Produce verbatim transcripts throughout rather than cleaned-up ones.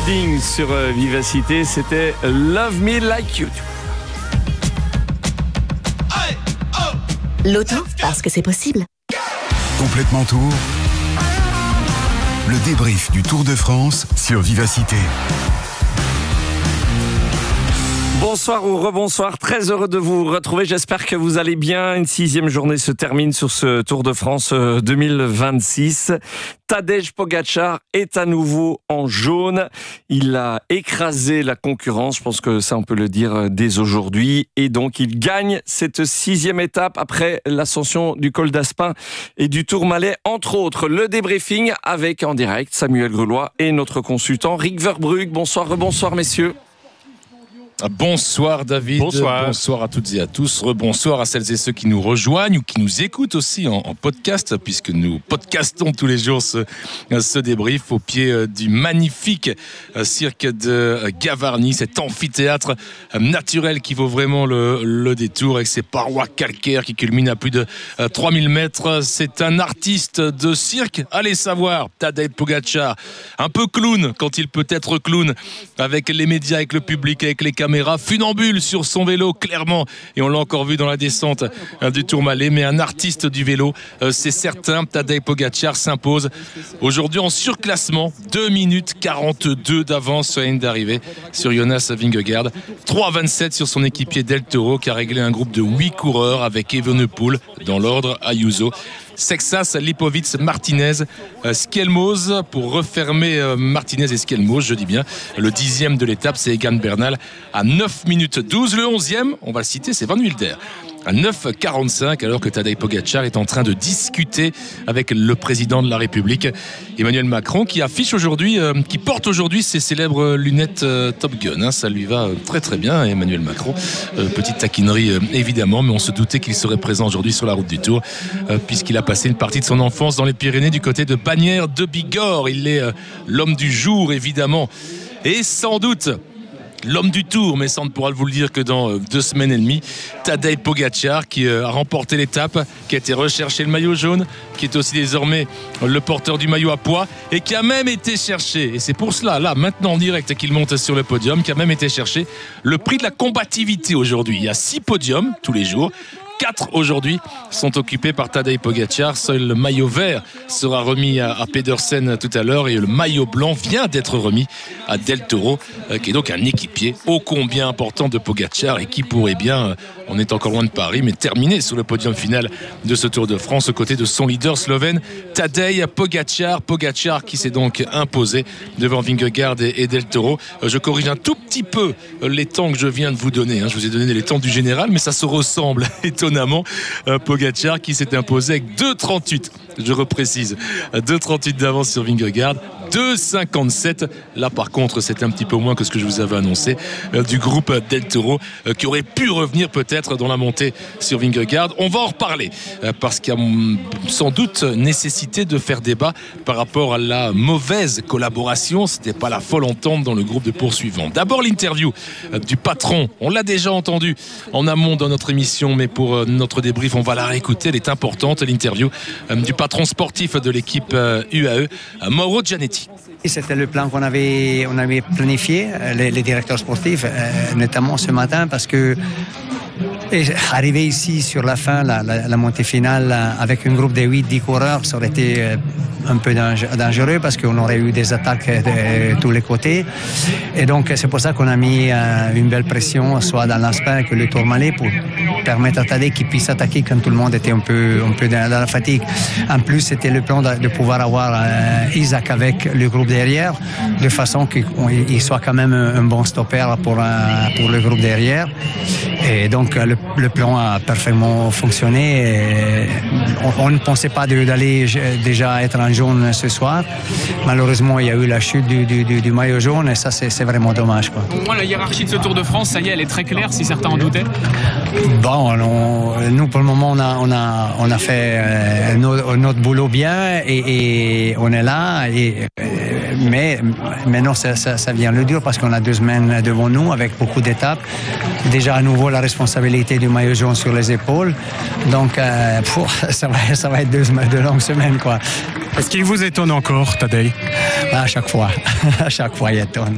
Golding sur Vivacité, c'était Love Me Like You. L'auto, parce que c'est possible. Complètement Tour. Le débrief du Tour de France sur Vivacité. Bonsoir ou rebonsoir, très heureux de vous retrouver, j'espère que vous allez bien. Une sixième journée se termine sur ce Tour de France deux mille vingt-six. Tadej Pogačar est à nouveau en jaune. Il a écrasé la concurrence, je pense que ça on peut le dire dès aujourd'hui. Et donc il gagne cette sixième étape après l'ascension du col d'Aspin et du Tourmalet. Entre autres, le débriefing avec en direct Samuel Grelois et notre consultant Rick Verbrugge. Bonsoir, rebonsoir messieurs. Bonsoir David, bonsoir. bonsoir à toutes et à tous, rebonsoir à celles et ceux qui nous rejoignent ou qui nous écoutent aussi en, en podcast, puisque nous podcastons tous les jours ce, ce débrief au pied du magnifique cirque de Gavarnie, cet amphithéâtre naturel qui vaut vraiment le, le détour avec ses parois calcaires qui culminent à plus de trois mille mètres. C'est un artiste de cirque, allez savoir, Tadej Pogačar, un peu clown quand il peut être clown, avec les médias, avec le public, avec les caméras, funambule sur son vélo, clairement, et on l'a encore vu dans la descente du Tourmalet, mais un artiste du vélo, c'est certain. Tadej Pogačar s'impose aujourd'hui en surclassement, deux minutes quarante-deux d'avance sur la ligne d'arrivée sur Jonas Vingegaard, trois vingt-sept sur son équipier Del Toro qui a réglé un groupe de huit coureurs avec Evenepoel dans l'ordre, Ayuso, Sexas, Lipovic, Martinez, euh, Skelmos pour refermer euh, Martinez et Skelmos, je dis bien. Le dixième de l'étape, c'est Egan Bernal à neuf minutes douze. Le onzième, on va le citer, c'est Van Wilder à neuf quarante-cinq, alors que Tadej Pogačar est en train de discuter avec le président de la République, Emmanuel Macron, qui affiche aujourd'hui, euh, qui porte aujourd'hui ses célèbres lunettes euh, Top Gun. Hein, ça lui va très très bien, Emmanuel Macron. Euh, petite taquinerie euh, évidemment, mais on se doutait qu'il serait présent aujourd'hui sur la route du Tour, euh, puisqu'il a passé une partie de son enfance dans les Pyrénées du côté de Bagnères de Bigorre. Il est euh, l'homme du jour évidemment, et sans doute l'homme du Tour, mais ça on ne pourra vous le dire que dans deux semaines et demie. Tadej Pogačar qui a remporté l'étape, qui a été recherché le maillot jaune, qui est aussi désormais le porteur du maillot à pois et qui a même été cherché, et c'est pour cela, là, maintenant en direct qu'il monte sur le podium, qui a même été cherché le prix de la combativité aujourd'hui. Il y a six podiums tous les jours. Quatre aujourd'hui sont occupés par Tadej Pogačar. Seul le maillot vert sera remis à, à Pedersen tout à l'heure, et le maillot blanc vient d'être remis à Del Toro, euh, qui est donc un équipier ô combien important de Pogačar et qui pourrait bien, euh, on est encore loin de Paris, mais terminer sur le podium final de ce Tour de France aux côtés de son leader slovène Tadej Pogačar. Pogačar qui s'est donc imposé devant Vingegaard et, et Del Toro. Euh, je corrige un tout petit peu les temps que je viens de vous donner. Hein. Je vous ai donné les temps du général, mais ça se ressemble étonnamment. Euh, Pogačar qui s'est imposé avec deux trente-huit, je reprécise, deux trente-huit d'avance sur Vingegaard, deux cinquante-sept. Là par contre c'est un petit peu moins que ce que je vous avais annoncé, euh, du groupe Del Toro, euh, qui aurait pu revenir peut-être dans la montée sur Vingegaard. On va en reparler euh, parce qu'il y a sans doute nécessité de faire débat par rapport à la mauvaise collaboration. C'était pas la folle entente dans le groupe de poursuivants. D'abord l'interview euh, du patron, on l'a déjà entendu en amont dans notre émission, mais pour euh, notre débrief on va la réécouter, elle est importante, l'interview euh, du patron sportif de l'équipe euh, U A E, euh, Mauro Gianetti. C'était le plan qu'on avait, on avait planifié, les, les directeurs sportifs, euh, notamment ce matin, parce que et arriver ici sur la fin, la, la, la montée finale, avec un groupe de huit dix coureurs, ça aurait été un peu dangereux parce qu'on aurait eu des attaques de tous les côtés. Et donc, c'est pour ça qu'on a mis une belle pression, soit dans l'Aspin que le Tourmalet, pour permettre à Tadej qu'il puisse attaquer quand tout le monde était un peu, un peu dans la fatigue. En plus, c'était le plan de, de pouvoir avoir Isaac avec le groupe derrière, de façon qu'il soit quand même un bon stopper pour, pour le groupe derrière. Et donc, le, le plan a parfaitement fonctionné. On, on ne pensait pas de, d'aller déjà être en jaune ce soir. Malheureusement, il y a eu la chute du, du, du, du maillot jaune, et ça, c'est, c'est vraiment dommage, quoi. Pour moi, la hiérarchie de ce Tour de France, ça y est, elle est très claire, si certains en doutaient. Bon, on, nous, pour le moment, on a, on a, on a fait euh, notre, notre boulot bien, et, et on est là. Et, euh, mais maintenant, ça, ça, ça vient le dur parce qu'on a deux semaines devant nous avec beaucoup d'étapes. Déjà, à nouveau, la responsabilité du maillot jaune sur les épaules. Donc, euh, pff, ça, va, ça va être deux, deux longues semaines, quoi. Est-ce qu'il vous étonne encore, Tadej ? À chaque fois. À chaque fois, il étonne.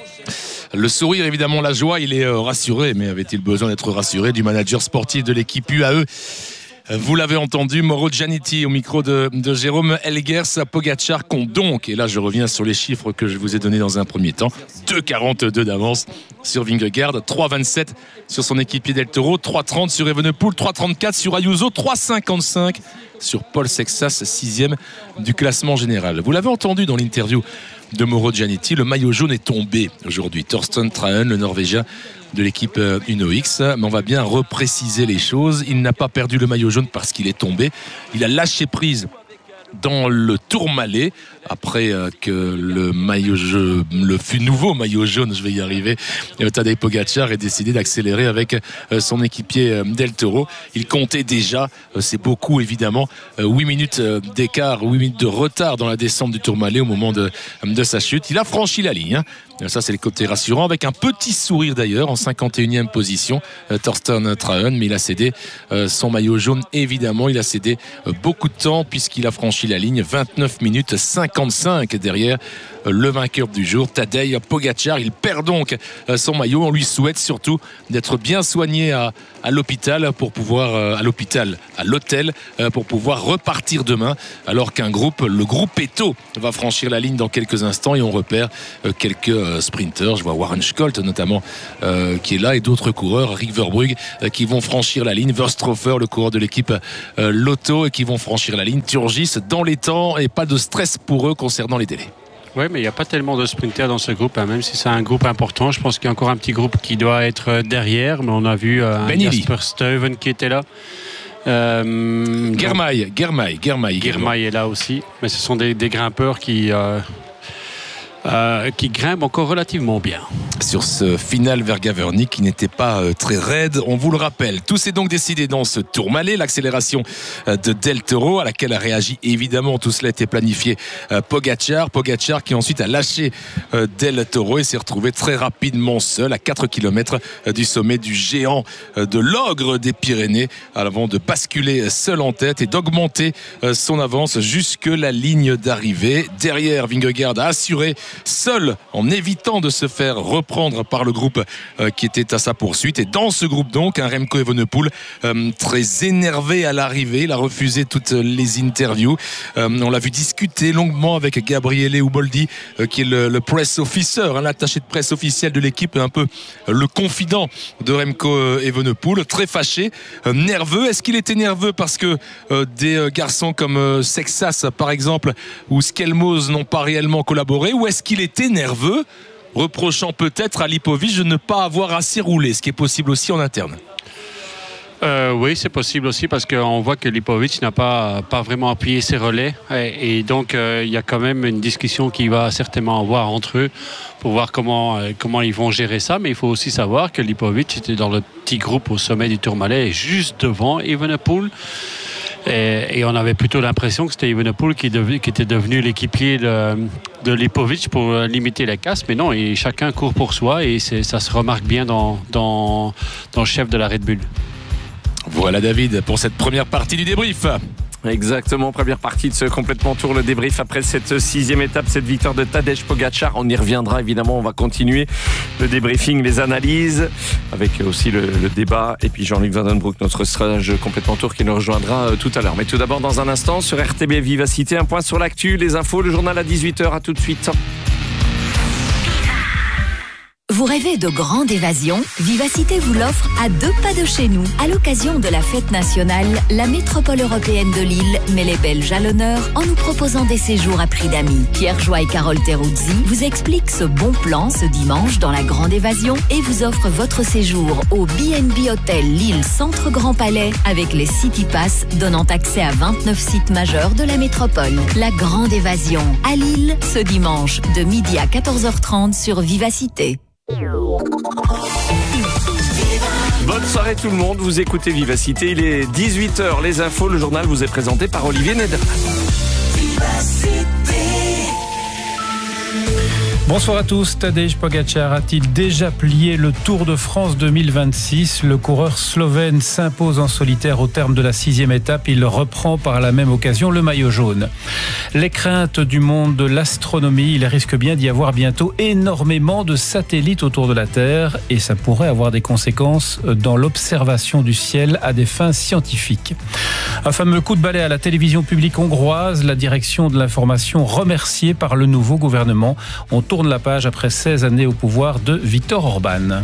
Le sourire, évidemment, la joie, il est euh, rassuré, mais avait-il besoin d'être rassuré du manager sportif de l'équipe U A E ? Vous l'avez entendu, Mauro Giannitti au micro de, de Jérôme Elguers. Pogačar compte donc, et là je reviens sur les chiffres que je vous ai donnés dans un premier temps, deux quarante-deux d'avance sur Vingegaard, trois vingt-sept sur son équipier Del Toro, trois trente sur Evenepoel, trois trente-quatre sur Ayuso, trois cinquante-cinq sur Paul Sexas, sixième du classement général. Vous l'avez entendu dans l'interview de Mauro Giannitti, le maillot jaune est tombé aujourd'hui. Torsten Trahen, le Norvégien de l'équipe Uno X, mais on va bien repréciser les choses. Il n'a pas perdu le maillot jaune parce qu'il est tombé. Il a lâché prise dans le Tourmalet après que le maillot jaune, le fut nouveau maillot jaune, je vais y arriver, Tadej Pogačar ait décidé d'accélérer avec son équipier Del Toro. Il comptait déjà, c'est beaucoup évidemment, huit minutes d'écart, huit minutes de retard dans la descente du Tourmalet au moment de, de sa chute. Il a franchi la ligne, hein. Ça c'est le côté rassurant, avec un petit sourire d'ailleurs en cinquante et unième position, Torsten Trahen, mais il a cédé son maillot jaune évidemment, il a cédé beaucoup de temps puisqu'il a franchi la ligne, vingt-neuf minutes cinquante-cinq derrière le vainqueur du jour, Tadej Pogačar. Il perd donc son maillot. On lui souhaite surtout d'être bien soigné à, à l'hôpital pour pouvoir, à l'hôpital, à l'hôtel, pour pouvoir repartir demain, alors qu'un groupe, le groupe Eto, va franchir la ligne dans quelques instants et on repère quelques sprinters. Je vois Warren Scholt notamment euh, qui est là et d'autres coureurs, Rick Verbrugge, euh, qui vont franchir la ligne, Verstroffer, le coureur de l'équipe euh, Lotto, et qui vont franchir la ligne. Turgis dans les temps et pas de stress pour eux concernant les délais. Oui, mais il n'y a pas tellement de sprinters dans ce groupe, hein. Même si c'est un groupe important. Je pense qu'il y a encore un petit groupe qui doit être derrière, mais on a vu euh, un Jasper Stuyven qui était là. Euh, Germay, Germay, Germay. Germay est là aussi, mais ce sont des, des grimpeurs qui... Euh, Euh, qui grimpe encore relativement bien. Sur ce final vers Gaverny qui n'était pas euh, très raide, on vous le rappelle. Tout s'est donc décidé dans ce Tourmalet, l'accélération euh, de Del Toro à laquelle a réagi évidemment, tout cela était planifié, euh, Pogačar. Pogačar qui ensuite a lâché euh, Del Toro et s'est retrouvé très rapidement seul à quatre kilomètres euh, du sommet du géant euh, de l'ogre des Pyrénées avant de basculer seul en tête et d'augmenter euh, son avance jusque la ligne d'arrivée. Derrière, Vingegaard a assuré seul en évitant de se faire reprendre par le groupe euh, qui était à sa poursuite. Et dans ce groupe donc, un Remco Evenepoel euh, très énervé à l'arrivée. Il a refusé toutes les interviews. Euh, on l'a vu discuter longuement avec Gabriele Uboldi euh, qui est le, le press officer, hein, l'attaché de presse officiel de l'équipe, un peu le confident de Remco Evenepoel. Très fâché, euh, nerveux. Est-ce qu'il était nerveux parce que euh, des euh, garçons comme euh, Sexas par exemple ou Skelmos n'ont pas réellement collaboré, ou est-ce qu'il était nerveux, reprochant peut-être à Lipovic de ne pas avoir assez roulé, ce qui est possible aussi en interne? Euh, oui, c'est possible aussi parce qu'on voit que Lipovic n'a pas, pas vraiment appuyé ses relais et, et donc euh, il y a quand même une discussion qui va certainement avoir entre eux pour voir comment, euh, comment ils vont gérer ça, mais il faut aussi savoir que Lipovic était dans le petit groupe au sommet du Tourmalet juste devant Evenepoel. Et, et on avait plutôt l'impression que c'était Evenepoel qui, dev, qui était devenu l'équipier de, de Lipovic pour limiter les casses. Mais non, et chacun court pour soi et c'est, ça se remarque bien dans, dans, dans le chef de la Red Bull. Voilà David pour cette première partie du débrief. Exactement, première partie de ce complètement tour, le débrief après cette sixième étape, cette victoire de Tadej Pogačar. On y reviendra évidemment, on va continuer le débriefing, les analyses, avec aussi le, le débat, et puis Jean-Luc Vandenbroek, notre stage complètement tour qui nous rejoindra tout à l'heure. Mais tout d'abord, dans un instant, sur R T B Vivacité, un point sur l'actu, les infos, le journal à dix-huit heures, à tout de suite. Vous rêvez de grande évasion? Vivacité vous l'offre à deux pas de chez nous. À l'occasion de la fête nationale, la métropole européenne de Lille met les Belges à l'honneur en nous proposant des séjours à prix d'amis. Pierre Joie et Carole Teruzzi vous expliquent ce bon plan ce dimanche dans la grande évasion et vous offrent votre séjour au B and B Hotel Lille Centre Grand Palais avec les City Pass donnant accès à vingt-neuf sites majeurs de la métropole. La grande évasion à Lille ce dimanche de midi à quatorze heures trente sur Vivacité. Bonne soirée tout le monde, vous écoutez Vivacité, il est dix-huit heures, les infos, le journal vous est présenté par Olivier Neder. Bonsoir à tous. Tadej Pogačar a-t-il déjà plié le Tour de France deux mille vingt-six ? Le coureur slovène s'impose en solitaire au terme de la sixième étape. Il reprend par la même occasion le maillot jaune. Les craintes du monde de l'astronomie, il risque bien d'y avoir bientôt énormément de satellites autour de la Terre et ça pourrait avoir des conséquences dans l'observation du ciel à des fins scientifiques. Un fameux coup de balai à la télévision publique hongroise, la direction de l'information remerciée par le nouveau gouvernement. On tourne la page après seize années au pouvoir de Viktor Orban.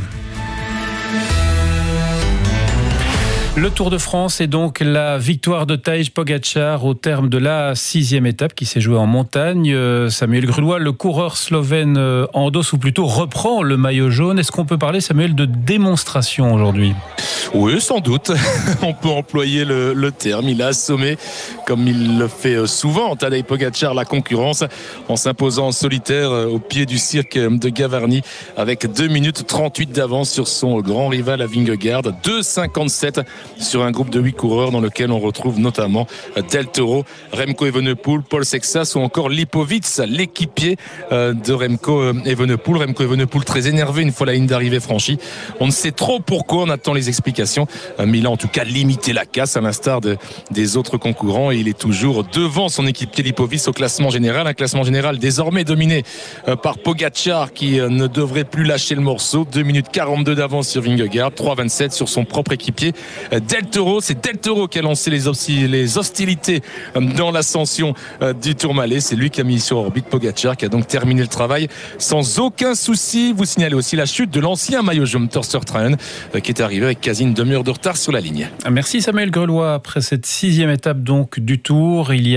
Le Tour de France est donc la victoire de Tadej Pogačar au terme de la sixième étape qui s'est jouée en montagne. Samuel Grulois, le coureur slovène endosse ou plutôt reprend le maillot jaune. Est-ce qu'on peut parler, Samuel, de démonstration aujourd'hui ? Oui, sans doute. On peut employer le, le terme. Il a assommé, comme il le fait souvent, Tadej Pogačar, la concurrence en s'imposant en solitaire au pied du cirque de Gavarnie avec deux minutes trente-huit d'avance sur son grand rival à Vingegaard. deux cinquante-sept sur un groupe de huit coureurs dans lequel on retrouve notamment Del Toro, Remco Evenepoel, Paul Sexas ou encore Lipovic, l'équipier de Remco Evenepoel. Remco Evenepoel très énervé une fois la ligne d'arrivée franchie. On ne sait trop pourquoi, on attend les explications, mais il a en tout cas limité la casse à l'instar de, des autres concurrents et il est toujours devant son équipier Lipovic au classement général. Un classement général désormais dominé par Pogačar qui ne devrait plus lâcher le morceau. deux minutes quarante-deux d'avance sur Vingegaard, trois vingt-sept sur son propre équipier Del Toro. C'est Del Toro qui a lancé les, les hostilités dans l'ascension du Tourmalet. C'est lui qui a mis sur orbite Pogačar qui a donc terminé le travail sans aucun souci. Vous signalez aussi la chute de l'ancien maillot jaune Torster Traen qui est arrivé avec quasi une demi-heure de retard sur la ligne. Merci Samuel Grulois. Après cette sixième étape donc du Tour, il y a